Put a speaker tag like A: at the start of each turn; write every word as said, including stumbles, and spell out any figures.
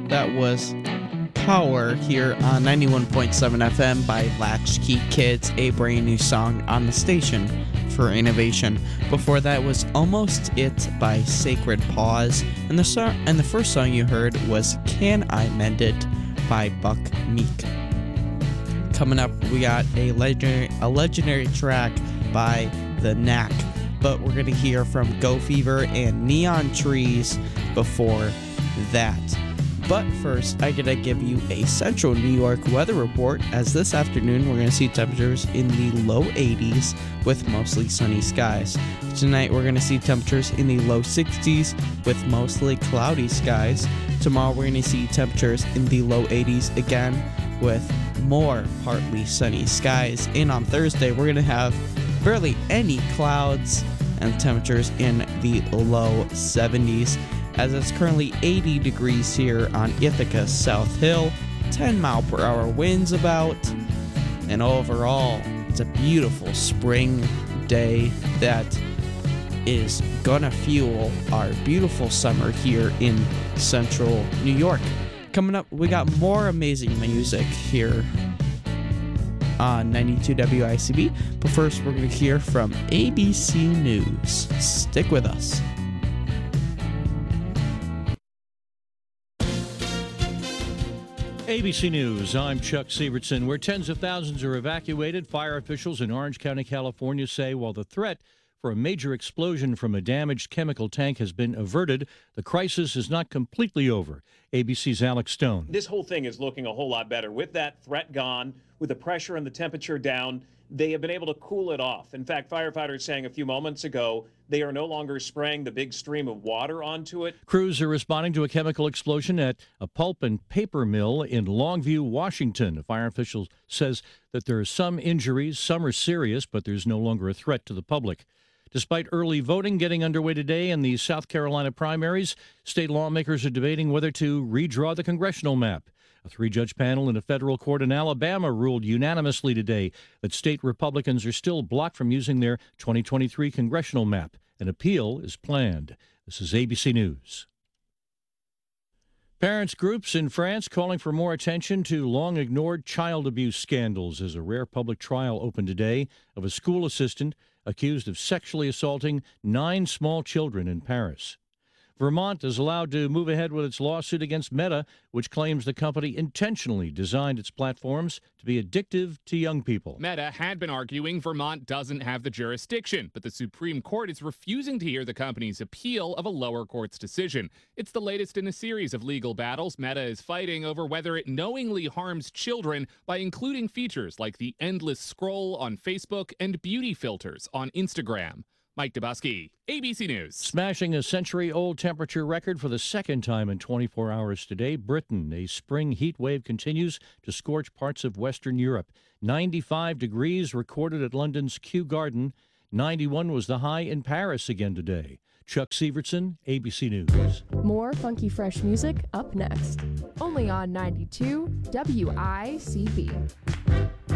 A: That was Power here on ninety-one point seven F M by Latchkey Kids, a brand new song on the station for innovation. Before that was Almost It by Sacred Paws, and the song and the first song you heard was Can I Mend It by Buck Meek. Coming up, we got a legendary a legendary track by The Knack, but we're gonna hear from Go Fever and Neon Trees before that. But first, I gotta give you a central New York weather report, as this afternoon we're gonna see temperatures in the low eighties with mostly sunny skies. Tonight we're gonna see temperatures in the low sixties with mostly cloudy skies. Tomorrow we're gonna see temperatures in the low eighties again with more partly sunny skies. And on Thursday we're gonna have barely any clouds and temperatures in the low seventies. As it's currently eighty degrees here on Ithaca South Hill, ten mile per hour winds about, and overall, it's a beautiful spring day that is gonna fuel our beautiful summer here in central New York. Coming up, we got more amazing music here on ninety-two W I C B, but first we're gonna hear from A B C News. Stick with us.
B: A B C News, I'm Chuck Sievertson. Where tens of thousands are evacuated, fire officials in Orange County, California say while the threat for a major explosion from a damaged chemical tank has been averted, the crisis is not completely over. A B C's Alex Stone.
C: This whole thing is looking a whole lot better. With that threat gone, with the pressure and the temperature down, they have been able to cool it off. In fact, firefighters saying a few moments ago they are no longer spraying the big stream of water onto it.
B: Crews are responding to a chemical explosion at a pulp and paper mill in Longview, Washington. A fire official says that there are some injuries, some are serious, but there's no longer a threat to the public. Despite early voting getting underway today in the South Carolina primaries, state lawmakers are debating whether to redraw the congressional map. A three-judge panel in a federal court in Alabama ruled unanimously today that state Republicans are still blocked from using their twenty twenty-three congressional map. An appeal is planned. This is A B C News. Parents groups in France calling for more attention to long-ignored child abuse scandals as a rare public trial opened today of a school assistant accused of sexually assaulting nine small children in Paris. Vermont is allowed to move ahead with its lawsuit against Meta, which claims the company intentionally designed its platforms to be addictive to young people.
D: Meta had been arguing Vermont doesn't have the jurisdiction, but the Supreme Court is refusing to hear the company's appeal of a lower court's decision. It's the latest in a series of legal battles Meta is fighting over whether it knowingly harms children by including features like the endless scroll on Facebook and beauty filters on Instagram. Mike Dubosky, A B C News.
B: Smashing a century-old temperature record for the second time in twenty-four hours today, Britain. A spring heat wave continues to scorch parts of Western Europe. ninety-five degrees recorded at London's Kew Garden. ninety-one was the high in Paris again today. Chuck Sievertson, A B C News.
E: More funky fresh music up next. Only on ninety-two W I C B.